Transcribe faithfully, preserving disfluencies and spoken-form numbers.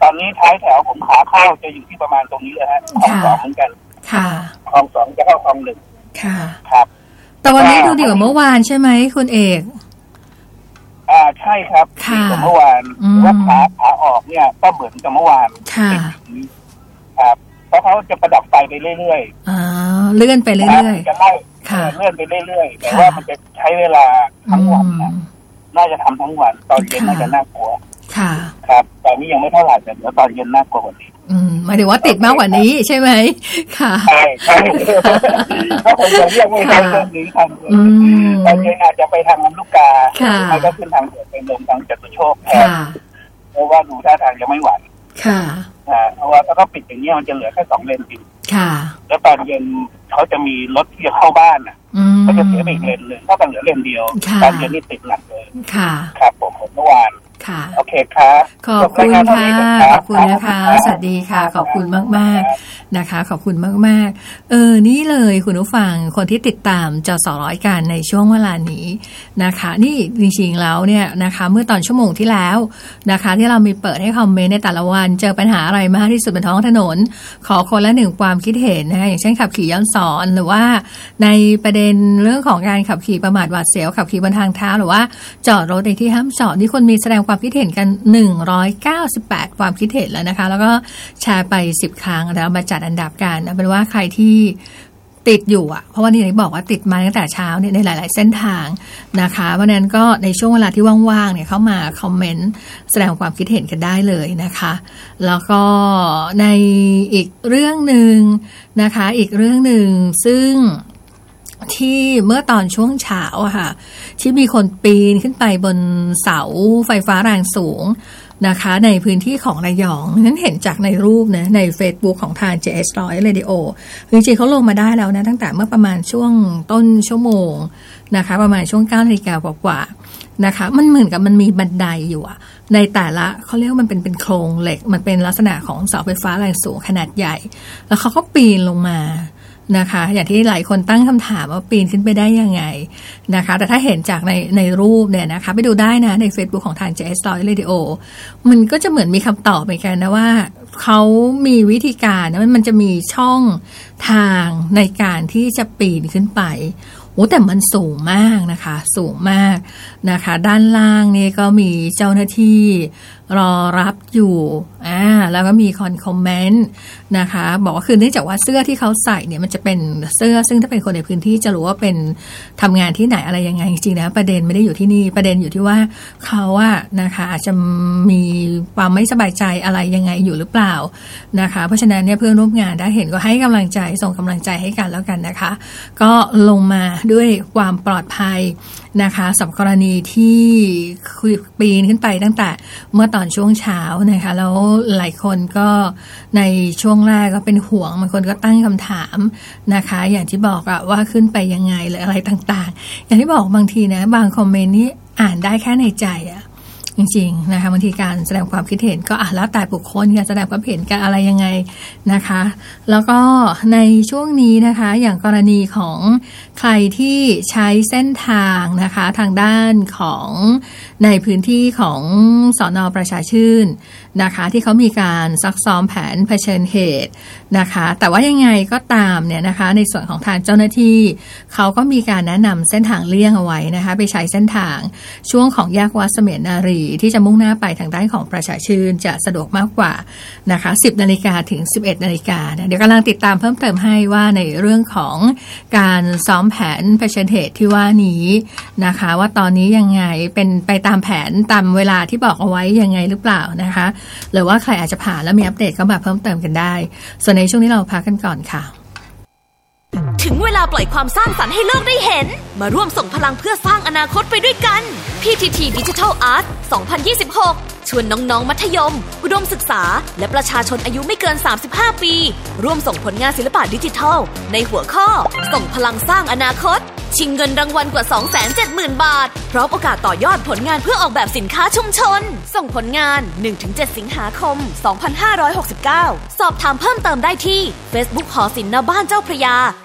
อนนี้ท้ายแถวผมขาเข้าจะอยู่ที่ประมาณตรงนี้เลยฮะคลองสองเหมือนกันค่ะคลองสองจะเข้าคลองหนึ่งค่ะครับแต่วันนี้ดูดีกว่าเมื่อวานใช่ไหมคุณเอกอ่าใช่ครับดีกว่าเมื่อวานว่าขาขาออกเนี่ยก็เหมือนกับเมื่อวานค่ะครับเพราะเขาจะประดับไฟไปเรื่อยๆอ่าเลื่อนไปเรื่อยๆจะไล่เลื่อนไปเรื่อยๆแต่ว่ามันจะใช้เวลาทั้งวันนะน่าจะทำทั้งวันตอนเย็นน่าจะน่ากลัวค่ะครับตอนนี้ยังไม่เท่าไหร่แต่เดี๋ยวตอนเย็นน่ากลัวกว่านี้อืมหมายถึงว่าติดมากกว่านี้ใช่ไหมค่ะใช่ใช่ถ้าผมจะเรียกไม่ใช่เรื่องนี้ทางตอนเย็นอาจจะไปทางลำลูกกาไม่ก็ขึ้นทางเดินไปลงทางจตุโชคแทนเพราะว่าดูท่าทางยังไม่ไหวค่ะเพราะว่าถ้าเขาปิดอย่างนี้มันจะเหลือแค่สองเลนจริงค่ะแล้วตอนเย็นเขาจะมีรถที่จะเข้าบ้านอ่ะก็จะเสียไปอีกเลนหนึ่งถ้าเป็นเหลือเลนเดียวตอนเย็นนี่ติดหนักเลยค่ะครับผมเมื่อวานค่ะโอเคครับขอบคุณค่ะขอบคุณนะคะสวัสดีค่ะขอบคุณมากๆนะคะขอบคุณมากๆเออนี่เลยคุณผู้ฟังคนที่ติดตามจสร้อยกันในช่วงเวลานี้นะคะนี่จริงๆแล้วเนี่ยนะคะเมื่อตอนชั่วโมงที่แล้วนะคะที่เรามีเปิดให้คอมเมนต์ในแต่ละวันเจอปัญหาอะไรมากที่สุดบนท้องถนนขอคนละหนึ่งความคิดเห็นนะคะอย่างเช่นขับขี่ย้อนสอนหรือว่าในประเด็นเรื่องของการขับขี่ประมาทหวาดเสียวขับขี่บนทางเท้าหรือว่าจอดรถในที่ห้ามจอดนี่คนมีแสดงความคิดเห็นกันหนึ่งร้อยเก้าสิบแปดความคิดเห็นแล้วนะคะแล้วก็แชร์ไปสิบครั้งแล้วมาจัดอันดับกันนะเป็นว่าใครที่ติดอยู่อ่ะเพราะว่านี่บอกว่าติดมาตั้งแต่เช้าเนี่ยในหลายๆเส้นทางนะคะเพราะนั้นก็ในช่วงเวลาที่ว่างๆเนี่ยเข้ามาคอมเมนต์แสดงความคิดเห็นกันได้เลยนะคะแล้วก็ในอีกเรื่องนึงนะคะอีกเรื่องนึงซึ่งที่เมื่อตอนช่วงเช้าอะค่ะที่มีคนปีนขึ้นไปบนเสาไฟฟ้าแรงสูงนะคะในพื้นที่ของระยองนั้นเห็นจากในรูปนะใน Facebook ของทาง เจ เอส ร้อย Radio จริงๆเขาลงมาได้แล้วนะตั้งแต่เมื่อประมาณช่วงต้นชั่วโมงนะคะประมาณช่วงเก้านาฬิกากว่าๆนะคะมันเหมือนกับมันมีบันไดอยู่อะในแต่ละเขาเรียกว่ามันเป็นเป็นโครงเหล็กมันเป็นลักษณะของเสาไฟฟ้าแรงสูงขนาดใหญ่แล้วเขาก็ปีนลงมานะคะอย่างที่หลายคนตั้งคำถามว่าปีนขึ้นไปได้ยังไงนะคะแต่ถ้าเห็นจากในในรูปเนี่ยนะคะไปดูได้นะใน Facebook ของทาง เจ เอส ร้อย Radio มันก็จะเหมือนมีคำตอบเหมือนกันนะว่าเขามีวิธีการนะมันจะมีช่องทางในการที่จะปีนขึ้นไปโอ้แต่มันสูงมากนะคะสูงมากนะคะด้านล่างนี่ก็มีเจ้าหน้าที่รอรับอยู่อ่าแล้วก็มีคอมเมนต์นะคะบอกว่าคือเนื่องจากว่าเสื้อที่เขาใส่เนี่ยมันจะเป็นเสื้อซึ่งถ้าเป็นคนในพื้นที่จะรู้ว่าเป็นทำงานที่ไหนอะไรยังไงจริงๆนะประเด็นไม่ได้อยู่ที่นี่ประเด็นอยู่ที่ว่าเขาอะนะคะอาจจะมีความไม่สบายใจอะไรยังไงอยู่หรือเปล่านะคะเพราะฉะนั้นเนี่ยเพื่อนร่วมงานได้เห็นก็ให้กำลังใจส่งกำลังใจให้กันแล้วกันนะคะก็ลงมาด้วยความปลอดภัยนะคะสำหรับกรณีที่ปีนขึ้นไปตั้งแต่เมื่อตอนช่วงเช้านะคะแล้วหลายคนก็ในช่วงแรกก็เป็นห่วงบางคนก็ตั้งคำถามนะคะอย่างที่บอกอะว่าขึ้นไปยังไงหรืออะไรต่างๆอย่างที่บอกบางทีนะบางคอมเมนต์นี่อ่านได้แค่ในใจอะจริงๆนะคะบางทีการแสดงความคิดเห็นก็อ่ะแล้วแต่บุคคลการแสดงความเห็นกันอะไรยังไงนะคะแล้วก็ในช่วงนี้นะคะอย่างกรณีของใครที่ใช้เส้นทางนะคะทางด้านของในพื้นที่ของสน.ประชาชื่นนะคะที่เขามีการซักซ้อมแผนเผชิญเหตุนะคะแต่ว่ายังไงก็ตามเนี่ยนะคะในส่วนของทางเจ้าหน้าที่เขาก็มีการแนะนำเส้นทางเลี่ยงเอาไว้นะคะไปใช้เส้นทางช่วงของแยกวัดเสมียนนารีที่จะมุ่งหน้าไปทางด้านของประชาชื่นจะสะดวกมากกว่านะคะสิบนาฬิกาถึงสิบเอ็ดนาฬิกาเดี๋ยวกำลังติดตามเพิ่มเติมให้ว่าในเรื่องของการซ้อมแผนเผชิญเหตุที่ว่านี้นะคะว่าตอนนี้ยังไงเป็นไปตามแผนตามเวลาที่บอกเอาไว้ยังไงหรือเปล่านะคะหรือว่าใครอาจจะผ่านแล้วมีอัปเดตก็มาเพิ่มเติมกันได้ส่วนในช่วงนี้เราพักกันก่อนค่ะถึงเวลาปล่อยความสร้างสรรค์ให้โลกได้เห็นมาร่วมส่งพลังเพื่อสร้างอนาคตไปด้วยกัน พี ที ที Digital Art สองพันยี่สิบหกชวนน้องๆมัธยมอุดมศึกษาและประชาชนอายุไม่เกินสามสิบห้าปีร่วมส่งผลงานศิลปะดิจิทัลในหัวข้อส่งพลังสร้างอนาคตชิงเงินรางวัลกว่า สองแสนเจ็ดหมื่น บาทพร้อมโอกาสต่อยอดผลงานเพื่อออกแบบสินค้าชุมชนส่งผลงาน หนึ่งถึงเจ็ด สิงหาคม สองพันห้าร้อยหกสิบเก้าสอบถามเพิ่มเติมได้ที่ Facebook หอศิลป์ณบ้านเจ้าพระยา